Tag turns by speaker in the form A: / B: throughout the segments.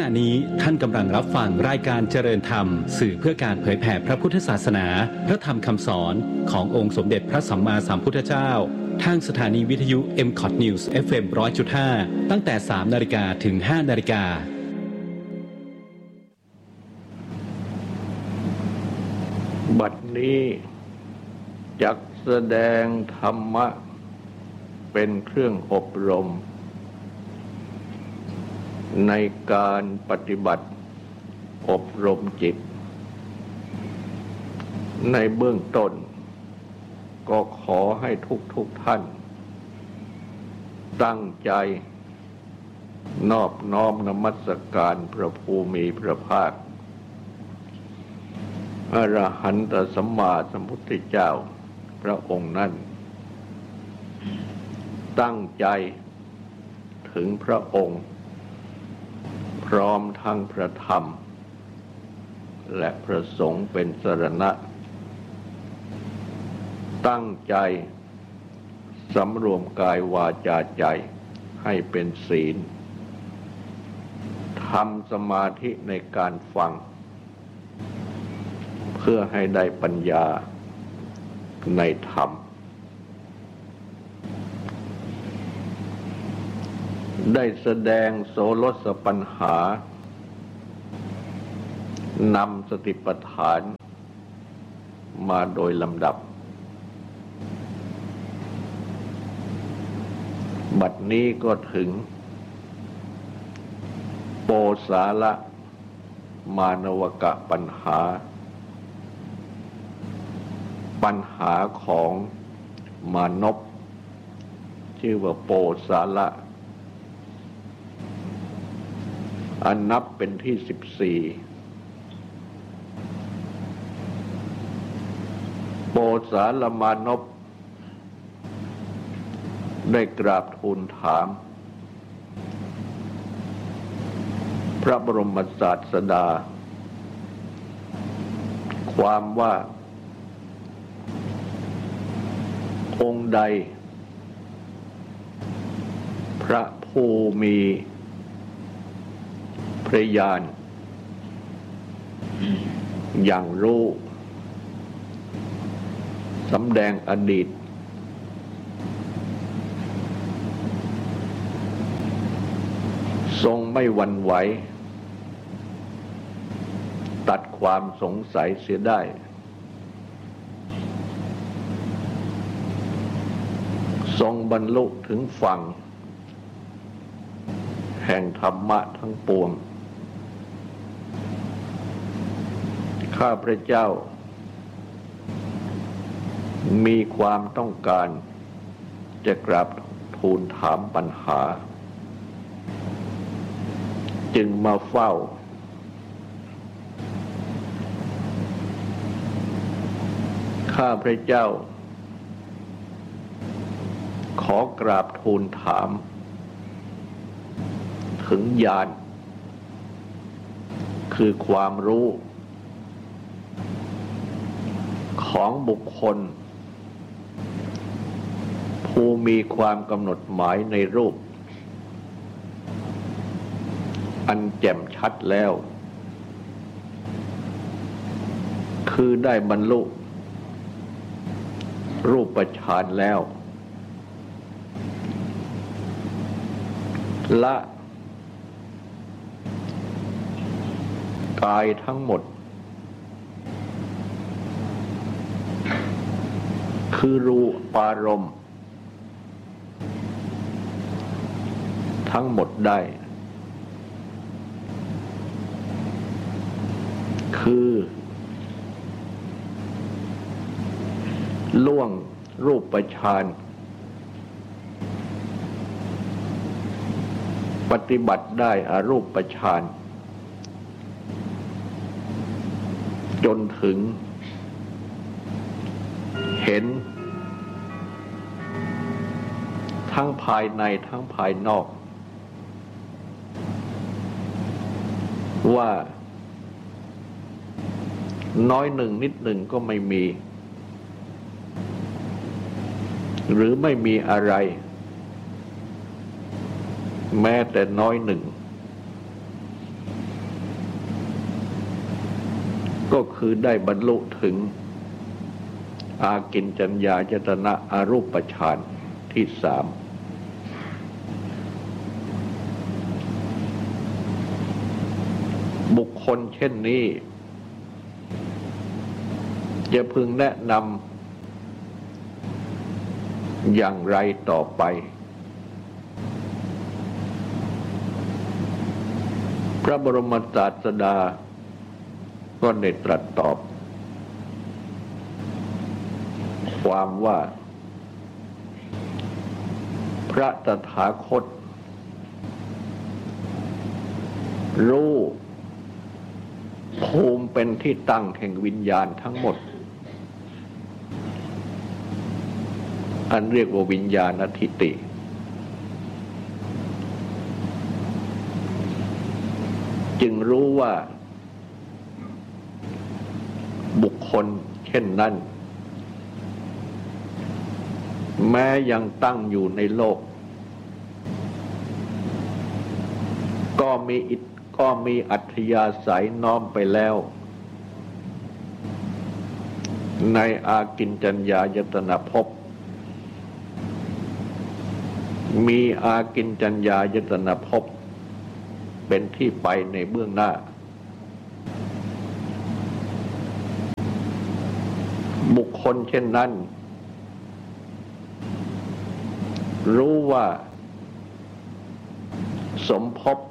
A: ณะนี้ท่านกำลังรับฟังรายการเจริญธรรมสื่อเพื่อการเผยแผ่พระพุทธศาสนาพระธรรมคำสอนขององค์สมเด็จพระสัมมาสัมพุทธเจ้าทางสถานีวิทยุ MCOT News FM 100.5 ตั้งแต่ 3 นาฬิกาถึง 5 นาฬิกา
B: บัดนี้จักแสดงธรรมะเป็นเครื่องอบรมในการปฏิบัติอบรมจิตในเบื้องต้นก็ขอให้ทุกท่านตั้งใจนอบน้อมนมัสการพระภูมิพระภาคอรหันตสัมมาสัมพุทธเจ้าพระองค์นั้นตั้งใจถึงพระองค์พร้อมทั้งพระธรรมและพระสงฆ์เป็นสรณะตั้งใจสำรวมกายวาจาใจให้เป็นศีลทำสมาธิในการฟังเพื่อให้ได้ปัญญาในธรรมได้แสดงโสรสปัญหานำสติปัฏฐานมาโดยลำดับบัดนี้ก็ถึงโปสาละมานวกะปัญหาของมานพชื่อว่าโปสาละอันนับเป็นที่14โปสาละมานพได้กราบทูลถามพระบรมศาสดาความว่าองค์ใดพระผู้มีพระญาณอย่างรู้สำแดงอดีตทรงไม่หวั่นไหวตัดความสงสัยเสียได้ทรงบรรลุถึงฝั่งแห่งธรรมะทั้งปวงข้าพระเจ้ามีความต้องการจะกราบทูลถามปัญหาจึงมาเฝ้าข้าพระเจ้าขอกราบทูลถามถึงญาณคือความรู้ของบุคคลผู้มีความกำหนดหมายในรูปอันแจ่มชัดแล้วคือได้บรรลุรูปฌานแล้วละกายทั้งหมดคือรูปารมณ์ทั้งหมดได้คือล่วงรูปฌานปฏิบัติได้อรูปฌานจนถึงเห็นทั้งภายในทั้งภายนอกว่าน้อยหนึ่งนิดหนึ่งก็ไม่มีหรือไม่มีอะไร แม้แต่น้อยหนึ่งก็คือได้บรรลุถึงอากิญจัญญายตนะอรูปฌานที่สามบุคคลเช่นนี้จะพึงแนะนำอย่างไรต่อไปพระบรมศาสดาก็ได้ตรัสตอบความว่าพระตถาคตรู้ภูมิเป็นที่ตั้งแห่งวิญญาณทั้งหมดอันเรียกว่าวิญญาณทิฏฐิจึงรู้ว่าบุคคลเช่นนั้นแม้ยังตั้งอยู่ในโลกก็มีอัธยาศัยน้อมไปแล้วในอากิญจัญญายตนะภพมีอากิญจัญญายตนะภพเป็นที่ไปในเบื้องหน้าบุคคลเช่นนั้นรู้ว่าสมภพ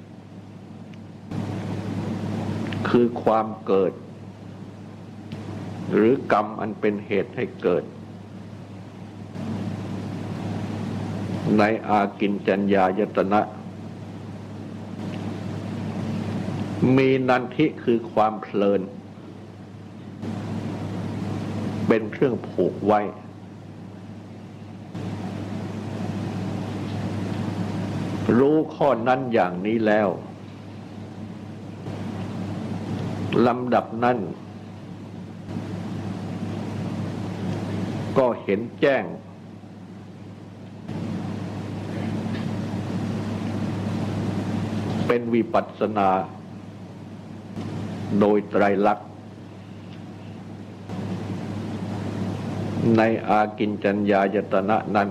B: คือความเกิดหรือกรรมอันเป็นเหตุให้เกิดในอากิญจัญญายตนะมีนันทิคือความเพลินเป็นเครื่องผูกไว้รู้ข้อนั้นอย่างนี้แล้วลำดับนั้นก็เห็นแจ้งเป็นวิปัสสนาโดยไตรลักษณ์ในอากิญจัญญายตนะนั้น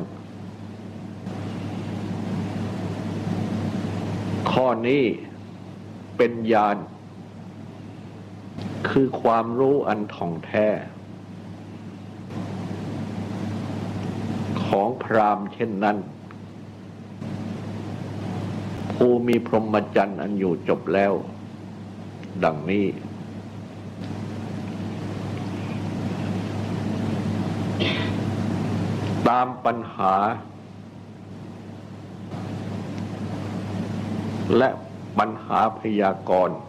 B: ข้อนี้เป็นญาณคือความรู้อันท่องแท้ของพราหมณ์เช่นนั้นผู้มีพรหมจรรย์อันอยู่จบแล้วดังนี้ตามปัญหาและปัญหาพยากรณ์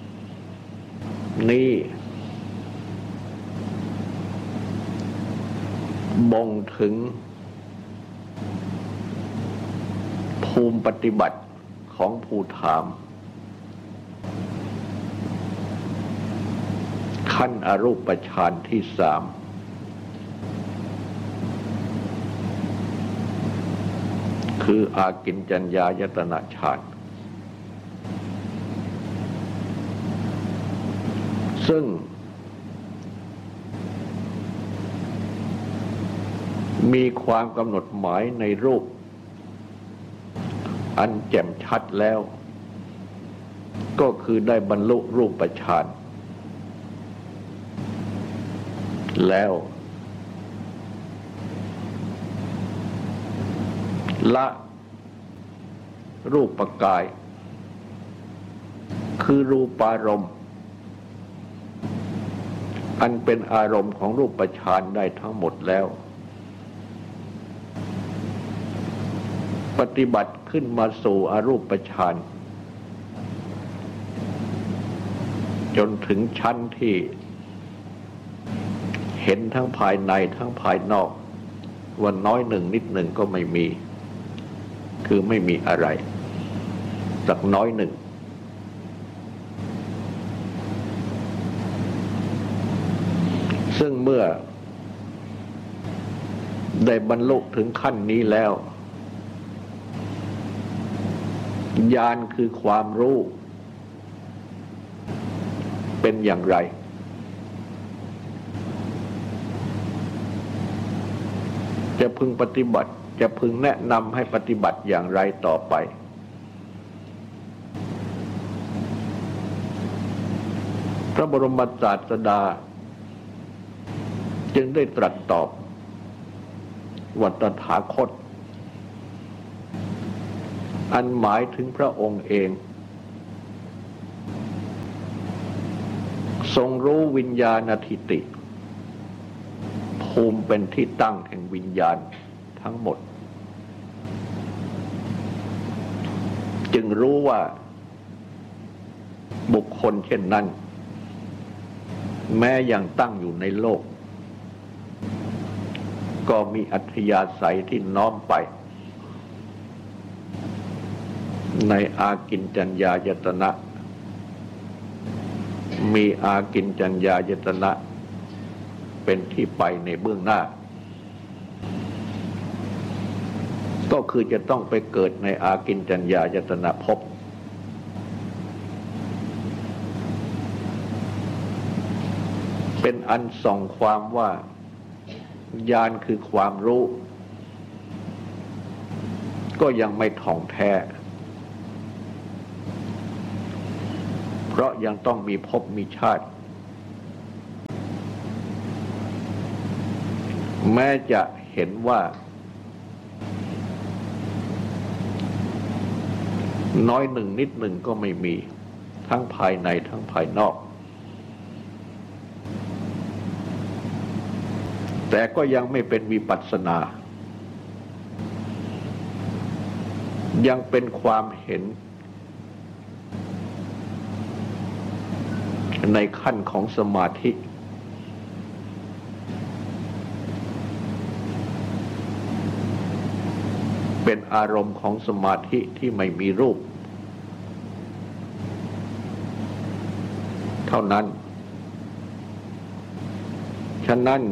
B: นี้บ่งถึงภูมิปฏิบัติของผู้ถามขั้นอรูปฌานที่สามคืออากิญจัญญายตนะฌานซึ่งมีความกำหนดหมายในรูปอันแจ่มชัดแล้วก็คือได้บรรลุรูปฌานแล้วละรูปกายคือรูปารมณ์อันเป็นอารมณ์ของรูปฌานได้ทั้งหมดแล้วปฏิบัติขึ้นมาสู่อรูปฌานจนถึงชั้นที่เห็นทั้งภายในทั้งภายนอกว่าน้อยหนึ่งนิดหนึ่งก็ไม่มีคือไม่มีอะไรสักน้อยหนึ่งซึ่งเมื่อได้บรรลุถึงขั้นนี้แล้วญาณคือความรู้เเป็นอย่างไรจะพึงปฏิบัติจะพึงแนะนำให้ปฏิบัติอย่างไรต่อไปพระบรมศาสดาจึงได้ตรัสตอบว่าตถาคตอันหมายถึงพระองค์เองทรงรู้วิญญาณทิฏฐิภูมิเป็นที่ตั้งแห่งวิญญาณทั้งหมดจึงรู้ว่าบุคคลเช่นนั้นแม้ยังตั้งอยู่ในโลกก็มีอัธยาศัยที่น้อมไปในอากิญจัญญายตนะมีอากิญจัญญายตนะเป็นที่ไปในเบื้องหน้าก็คือจะต้องไปเกิดในอากิญจัญญายตนะภพเป็นอันส่องความว่าญาณคือความรู้ก็ยังไม่ถ่องแท้เพราะยังต้องมีภพมีชาติแม้จะเห็นว่าน้อยหนึ่งนิดหนึ่งก็ไม่มีทั้งภายในทั้งภายนอกแต่ก็ยังไม่เป็นวิปัสสนายังเป็นความเห็นในขั้นของสมาธิเป็นอารมณ์ของสมาธิที่ไม่มีรูปเท่านั้นฉะนั้น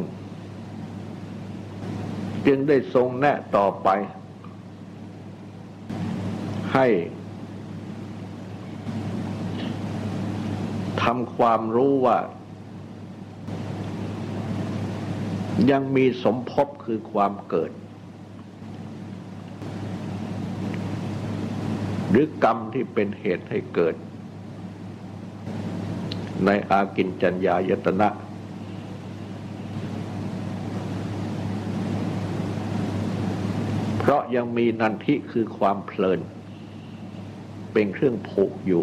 B: จึงได้ทรงแนะต่อไปให้ทำความรู้ว่ายังมีสมภพคือความเกิดหรือกรรมที่เป็นเหตุให้เกิดในอากิญจัญญายตนะเพราะยังมีนันทิคือความเพลินเป็นเครื่องผูกอยู่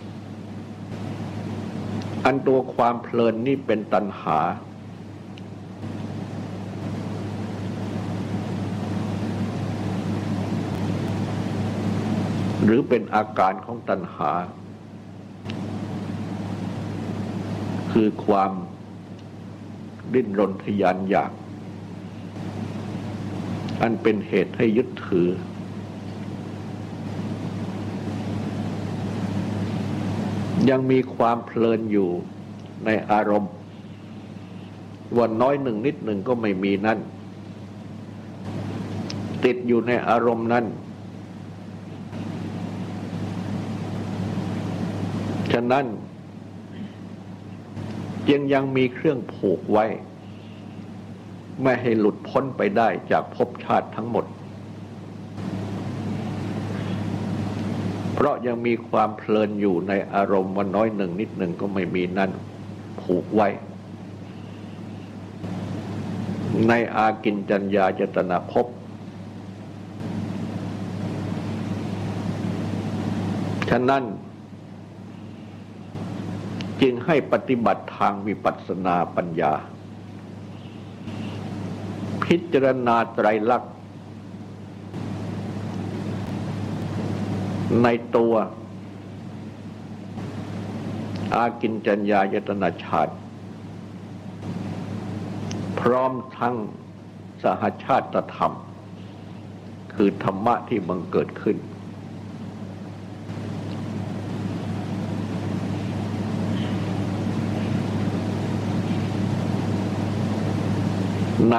B: อันตัวความเพลินนี่เป็นตัณหาหรือเป็นอาการของตัณหาคือความดิ้นรนทยานอยากอันเป็นเหตุให้ยึดถือยังมีความเพลินอยู่ในอารมณ์วันน้อยหนึ่งนิดหนึ่งก็ไม่มีนั่นติดอยู่ในอารมณ์นั้นฉะนั้นยังมีเครื่องผูกไว้ไม่ให้หลุดพ้นไปได้จากภพชาติทั้งหมดเพราะยังมีความเพลินอยู่ในอารมณ์ว่าน้อยหนึ่งนิดหนึ่งก็ไม่มีนั่นผูกไว้ในอากิญจัญญายตนะภพฉะนั้นจึงให้ปฏิบัติทางวิปัสสนาปัญญาพิจารณาไตรลักษณ์ในตัวอากิญจัญญายตนะฌานพร้อมทั้งสหชาตธรรมคือธรรมะที่บังเกิดขึ้นใน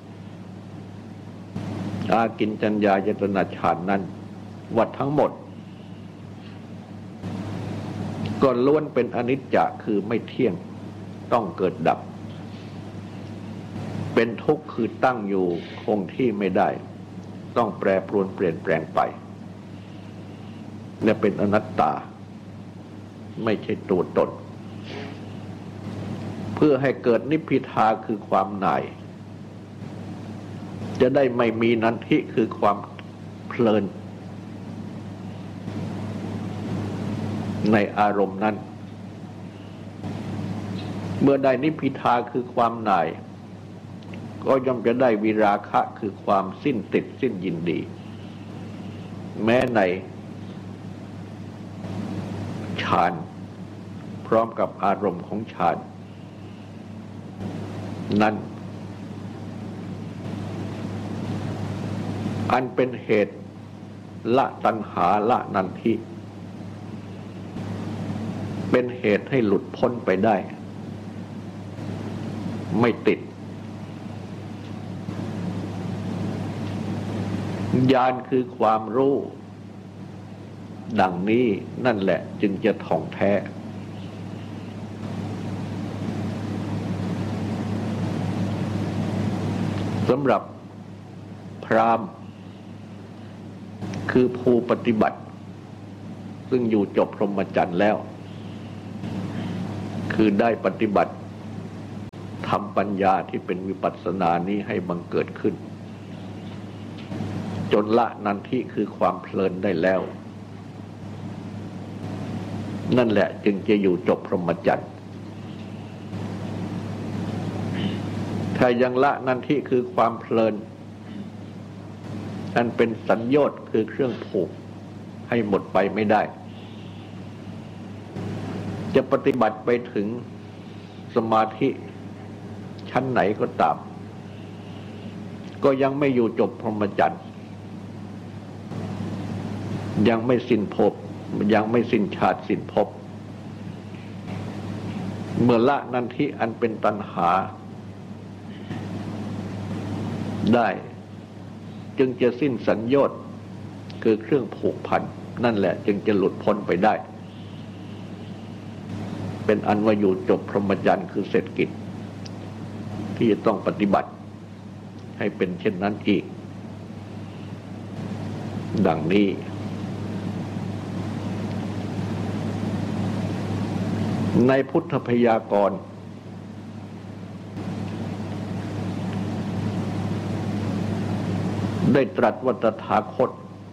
B: อากิญจัญญายตนะฌานนั้นว่าทั้งหมดก็ล้วนเป็นอนิจจะคือไม่เที่ยงต้องเกิดดับเป็นทุกข์คือตั้งอยู่คงที่ไม่ได้ต้องแปรปรวนเปลี่ยนแปลงไปและเป็นอนัตตาไม่ใช่ตัวตนเพื่อให้เกิดนิพพิทาคือความหน่ายจะได้ไม่มีนันทิคือความเพลินในอารมณ์นั้นเมื่อได้นิพพิทาคือความหน่ายก็ย่อมจะได้วิราคะคือความสิ้นติดสิ้นยินดีแม้ในฌานพร้อมกับอารมณ์ของฌานนั้นอันเป็นเหตุละตัณหาละนันทิเป็นเหตุให้หลุดพ้นไปได้ไม่ติดญาณคือความรู้ดังนี้นั่นแหละจึงจะท่องแท้สำหรับพราหมณ์คือผู้ปฏิบัติซึ่งอยู่จบพรหมจรรย์แล้วคือได้ปฏิบัติทำปัญญาที่เป็นวิปัสสนานี้ให้บังเกิดขึ้นจนละนันทิคือความเพลินได้แล้วนั่นแหละจึงจะอยู่จบพรหมจรรย์ถ้ายังละนันทิคือความเพลินอันเป็นสัญโยชน์คือเครื่องผูกให้หมดไปไม่ได้จะปฏิบัติไปถึงสมาธิชั้นไหนก็ตามก็ยังไม่อยู่จบพรหมจรรย์ยังไม่สิ้นภพยังไม่สิ้นชาติสิ้นภพเมื่อละนันทิอันเป็นตัณหาได้จึงจะสิ้นสัญโยชน์คือเครื่องผูกพันนั่นแหละจึงจะหลุดพ้นไปได้เป็นอันว่าอยู่จบพรหมจรรย์คือเสร็จกิจที่จะต้องปฏิบัติให้เป็นเช่นนั้นอีกดังนี้ในพุทธพยากรณ์ได้ตรัสว่าตถาคต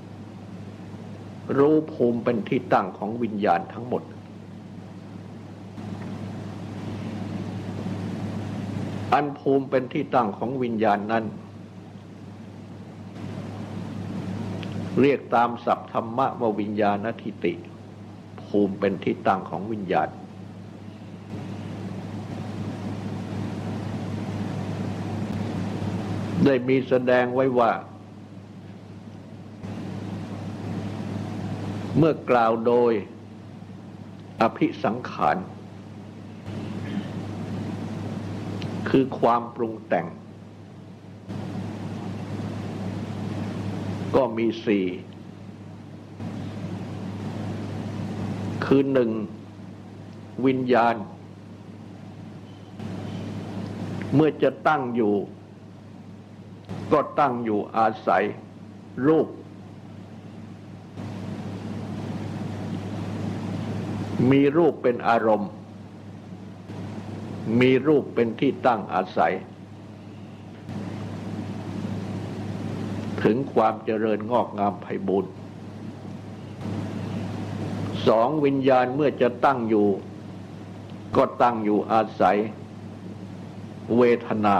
B: รู้ภูมิเป็นที่ตั้งของวิญญาณทั้งหมดอันภูมิเป็นที่ตั้งของวิญญาณนั้นเรียกตามศัพท์ธรรมะว่าวิญญาณทิฏฐิภูมิเป็นที่ตั้งของวิญญาณได้มีแสดงไว้ว่าเมื่อกล่าวโดยอภิสังขารคือความปรุงแต่งก็มีสี่คือหนึ่งวิญญาณเมื่อจะตั้งอยู่ก็ตั้งอยู่อาศัยรูปมีรูปเป็นอารมณ์มีรูปเป็นที่ตั้งอาศัยถึงความเจริญงอกงามไพบูลย์สองวิญญาณเมื่อจะตั้งอยู่ก็ตั้งอยู่อาศัยเวทนา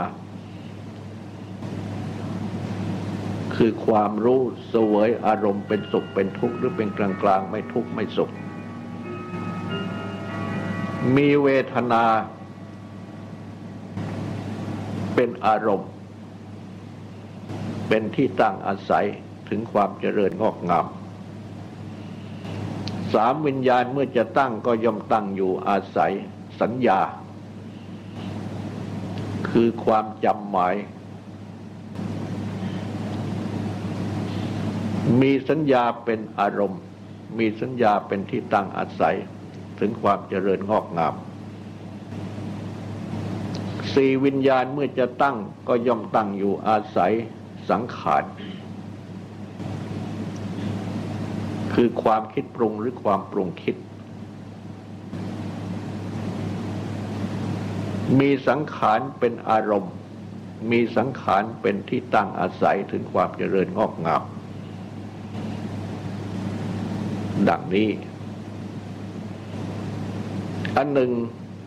B: คือความรู้เสวยอารมณ์เป็นสุขเป็นทุกข์หรือเป็นกลางๆไม่ทุกข์ไม่สุขมีเวทนาเป็นอารมณ์เป็นที่ตั้งอาศัยถึงความเจริญงอกงามสามวิญญาณเมื่อจะตั้งก็ย่อมตั้งอยู่อาศัยสัญญาคือความจำหมายมีสัญญาเป็นอารมณ์มีสัญญาเป็นที่ตั้งอาศัยถึงความเจริญงอกงามสี่วิญญาณเมื่อจะตั้งก็ย่อมตั้งอยู่อาศัยสังขารคือความคิดปรุงหรือความปรุงคิดมีสังขารเป็นอารมณ์มีสังขารเป็นที่ตั้งอาศัยถึงความเจริญงอกงามดังนี้อันหนึ่ง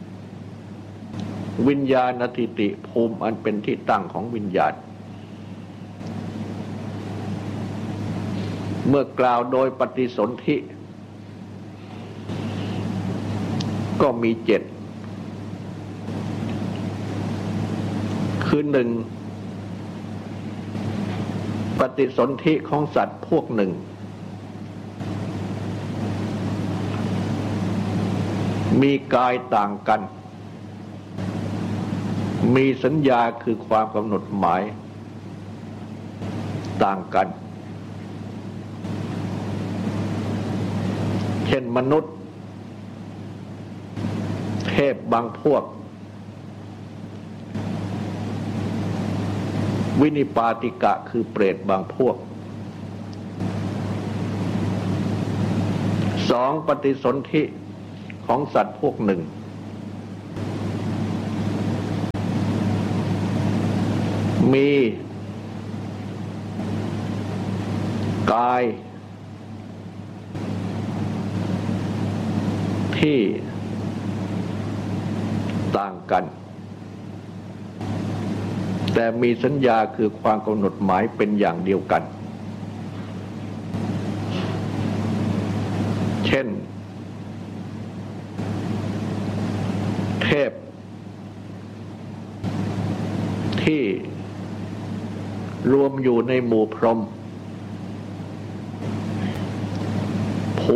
B: วิญญาณทิฏฐิภูมิอันเป็นที่ตั้งของวิญญาณเมื่อกล่าวโดยปฏิสนธิก็มี7คือ1ปฏิสนธิของสัตว์พวกหนึ่งมีกายต่างกันมีสัญญาคือความกำหนดหมายต่างกันเช่นมนุษย์เทพบางพวกวินิปาติกะคือเปรตบางพวก2ปฏิสนธิของสัตว์พวกหนึ่งมีกายที่ต่างกันแต่มีสัญญาคือความกำหนดหมายเป็นอย่างเดียวกันเช่นเทพที่รวมอยู่ในหมู่พรหมภู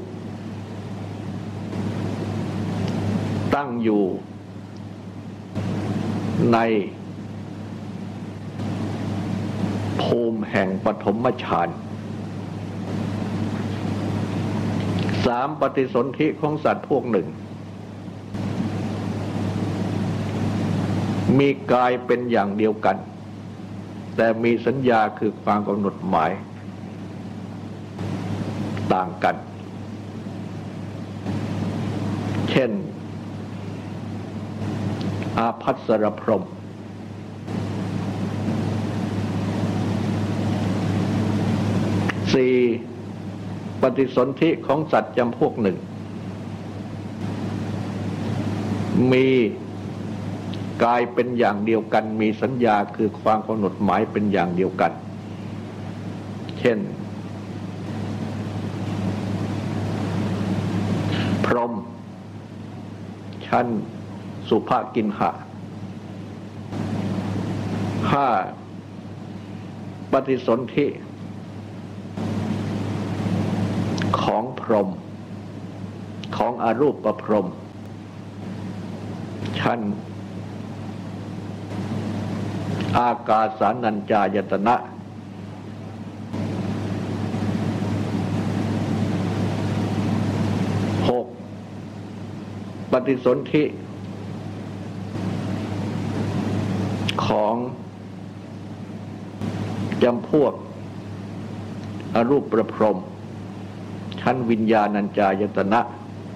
B: ตั้งอยู่ในภูมิแห่งปฐมฌาน3ปฏิสนธิของสัตว์พวกหนึ่งมีกายเป็นอย่างเดียวกันแต่มีสัญญาคือความกำหนดหมายต่างกันเช่นอาภัสรพรหม4ปฏิสนธิของสัตว์จำพวกหนึ่งมีกายเป็นอย่างเดียวกันมีสัญญาคือความกำหนดหมายเป็นอย่างเดียวกันเช่นพรหมชั้นสุภกินหะ5ปฏิสนธิของพรหมของอรูปพรหมชั้นอากาสานัญจายตนะ6ปฏิสนธิของจำพวกอรูปพรหมชั้นวิญญาณัญจายตนะ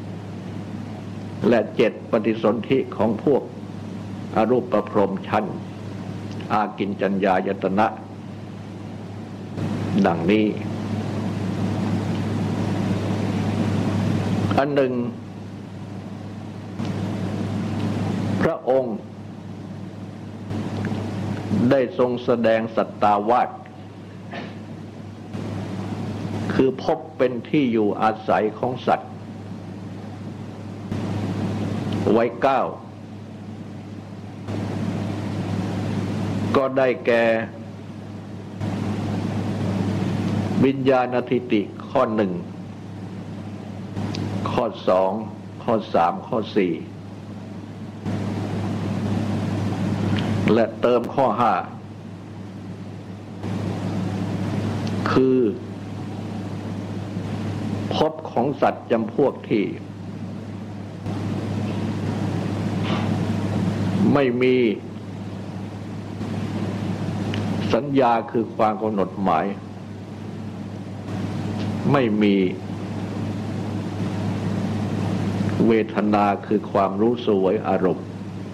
B: และ7ปฏิสนธิของพวกอรูปพรหมชั้นอากิญจัญญายตนะดังนี้อันหนึ่งพระองค์ได้ทรงแสดงสัตตาวาสคือพบเป็นที่อยู่อาศัยของสัตว์ไว้9ก็ได้แก่วิญญาณทิฏฐิข้อ1ข้อ2ข้อ3ข้อ4และเติมข้อ5คือพบของสัตว์จำพวกที่ไม่มีสัญญาคือความกำหนดหมายไม่มีเวทนาคือความรู้สวยอารมณ์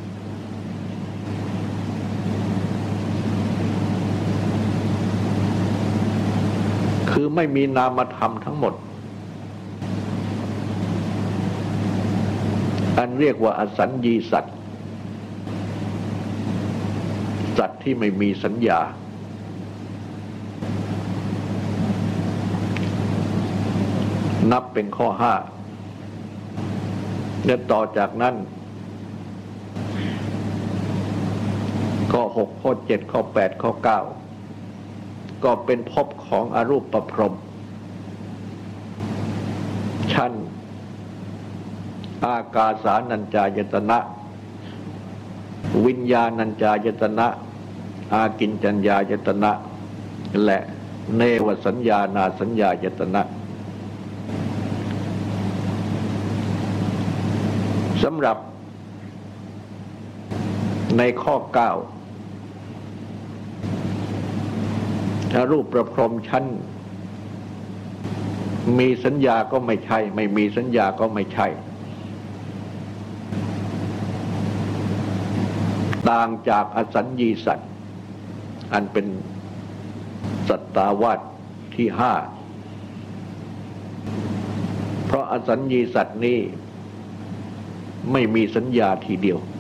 B: คือไม่มีนามธรรมทั้งหมดอันเรียกว่าอสัญญีสัตว์สัตว์ที่ไม่มีสัญญานับเป็นข้อ5และต่อจากนั้นข้อ6ข้อ7ข้อ8ข้อ9ก็เป็นภพของอรูปพรหมชั้นอากาสานัญจายตนะวิญญาณัญจายตนะอากิญจัญญายตนะและเนวสัญญานาสัญญายตนะสำหรับในข้อ9รูปประพรหมชั้นมีสัญญาก็ไม่ใช่ไม่มีสัญญาก็ไม่ใช่ต่างจากอสัญญีสัตว์อันเป็นสัตตาวาสที่5เพราะอสัญญีสัตว์นี้ไม่มีสัญญาทีเดียว